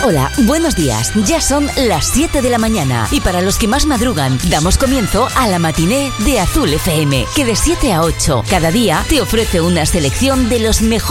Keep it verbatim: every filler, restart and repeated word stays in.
Hola, buenos días. Ya son las siete de la mañana y para los que más madrugan, damos comienzo a la matiné de Azul F M, que de siete a ocho cada día te ofrece una selección de los mejores